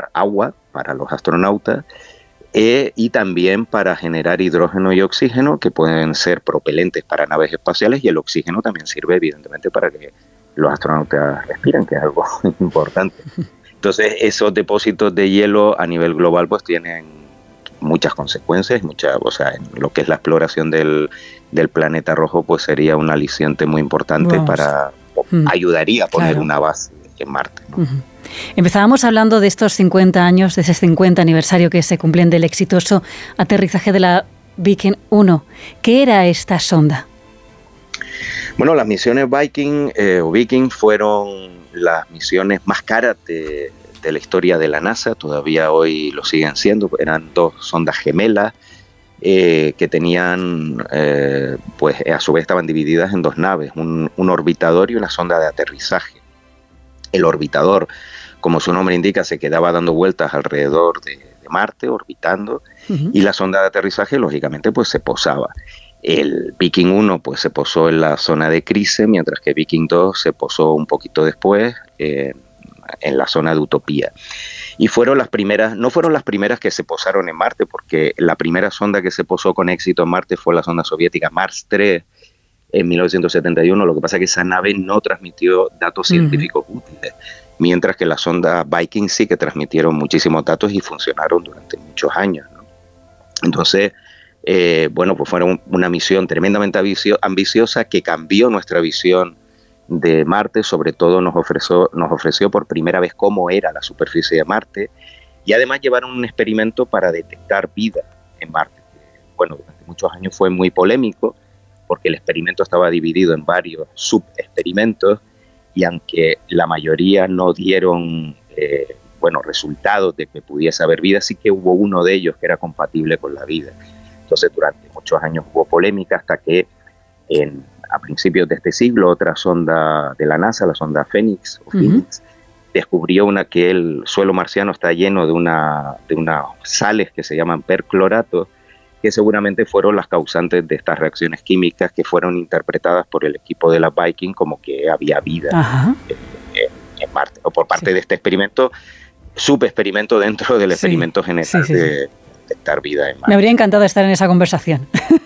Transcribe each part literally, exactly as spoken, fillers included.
generar agua para los astronautas eh, y también para generar hidrógeno y oxígeno, que pueden ser propelentes para naves espaciales, y el oxígeno también sirve evidentemente para que los astronautas respiren, que es algo importante. Entonces, esos depósitos de hielo a nivel global pues tienen muchas consecuencias, muchas, o sea, en lo que es la exploración del, del planeta rojo, pues sería un aliciente muy importante. Vamos. para mm. ayudaría a poner claro. una base en Marte, ¿no? Uh-huh. Empezábamos hablando de estos cincuenta años, de ese cincuenta aniversario que se cumplen del exitoso aterrizaje de la Viking uno. ¿Qué era esta sonda? Bueno, las misiones Viking eh, o Viking fueron las misiones más caras de, de la historia de la NASA, todavía hoy lo siguen siendo. Eran dos sondas gemelas eh, que tenían, eh, pues a su vez estaban divididas en dos naves, un, un orbitador y una sonda de aterrizaje. El orbitador, como su nombre indica, se quedaba dando vueltas alrededor de, de Marte, orbitando, uh-huh. y la sonda de aterrizaje, lógicamente, pues se posaba. El Viking uno pues se posó en la zona de Chryse, mientras que Viking dos se posó un poquito después eh, en la zona de Utopía. Y fueron las primeras, no fueron las primeras que se posaron en Marte, porque la primera sonda que se posó con éxito en Marte fue la sonda soviética Mars tres en mil novecientos setenta y uno. Lo que pasa es que esa nave no transmitió datos uh-huh. científicos útiles, mientras que la sonda Viking sí que transmitieron muchísimos datos y funcionaron durante muchos años, ¿no? Entonces, Eh, bueno, pues fue una misión tremendamente ambiciosa que cambió nuestra visión de Marte. Sobre todo nos ofreció, nos ofreció por primera vez cómo era la superficie de Marte, y además llevaron un experimento para detectar vida en Marte. Bueno, durante muchos años fue muy polémico porque el experimento estaba dividido en varios subexperimentos, y aunque la mayoría no dieron eh, bueno, resultados de que pudiese haber vida, sí que hubo uno de ellos que era compatible con la vida. Entonces, durante muchos años hubo polémica hasta que en, a principios de este siglo otra sonda de la NASA, la sonda Phoenix, o Phoenix, uh-huh. descubrió una que el suelo marciano está lleno de, una, de unas sales que se llaman perclorato, que seguramente fueron las causantes de estas reacciones químicas que fueron interpretadas por el equipo de la Viking como que había vida uh-huh. en, en, en Marte. O por parte sí. de este experimento, subexperimento dentro del sí. experimento general sí, sí, de... Sí. detectar vida en Marte. Me habría encantado estar en esa conversación,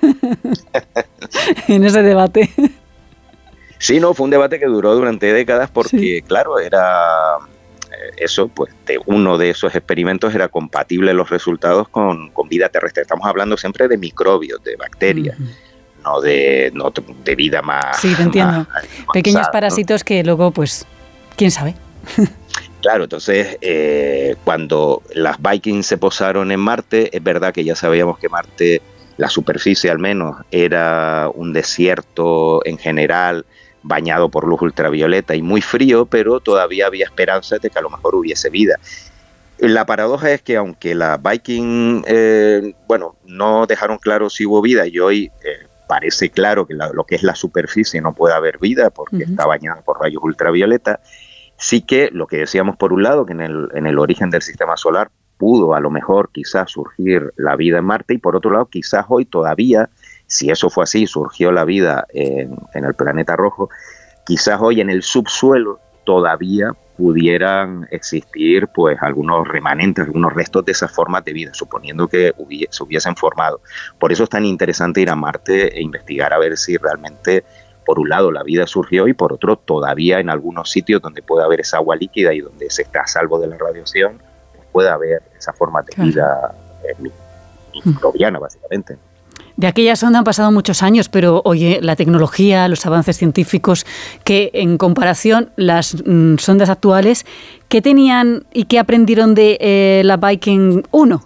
en ese debate. Sí, no, fue un debate que duró durante décadas porque, sí. claro, era eso, pues, de uno de esos experimentos era compatible los resultados con, con vida terrestre. Estamos hablando siempre de microbios, de bacterias, uh-huh. no de no de vida más. Sí, te entiendo. Más, Pequeños más, parásitos, ¿no? Que luego, pues, quién sabe. Claro, entonces eh, cuando las Vikings se posaron en Marte, es verdad que ya sabíamos que Marte, la superficie al menos, era un desierto en general, bañado por luz ultravioleta y muy frío, pero todavía había esperanzas de que a lo mejor hubiese vida. La paradoja es que aunque las Viking, eh, bueno, no dejaron claro si hubo vida, y hoy eh, parece claro que la, lo que es la superficie no puede haber vida porque uh-huh. está bañada por rayos ultravioleta, sí que lo que decíamos por un lado, que en el, en el origen del sistema solar pudo a lo mejor quizás surgir la vida en Marte, y por otro lado quizás hoy todavía, si eso fue así, surgió la vida en, en el planeta rojo, quizás hoy en el subsuelo todavía pudieran existir pues algunos remanentes, algunos restos de esas formas de vida, suponiendo que hubiese, se hubiesen formado. Por eso es tan interesante ir a Marte e investigar a ver si realmente, por un lado, la vida surgió, y por otro, todavía en algunos sitios donde puede haber esa agua líquida y donde se está a salvo de la radiación, pues puede haber esa forma de claro. vida eh, microbiana, básicamente. De aquella sonda han pasado muchos años, pero oye, la tecnología, los avances científicos, que en comparación las mm, sondas actuales, ¿qué tenían y qué aprendieron de eh, la Viking uno?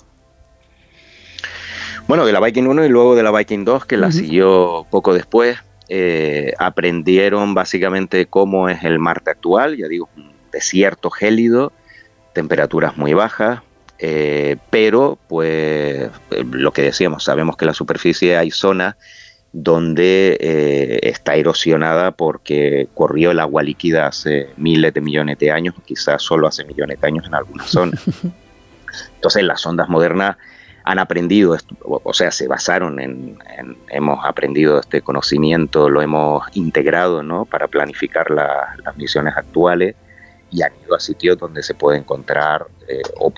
Bueno, de la Viking uno y luego de la Viking dos, que uh-huh. la siguió poco después, eh, aprendieron básicamente cómo es el Marte actual, ya digo, un desierto gélido, temperaturas muy bajas, Eh, pero pues eh, lo que decíamos, sabemos que en la superficie hay zonas donde eh, está erosionada porque corrió el agua líquida hace miles de millones de años, quizás solo hace millones de años en algunas zonas. Entonces las sondas modernas han aprendido, esto, o sea, se basaron en, en, hemos aprendido este conocimiento, lo hemos integrado, ¿no?, para planificar la, las misiones actuales, y han ido a sitios donde se puede encontrar eh, o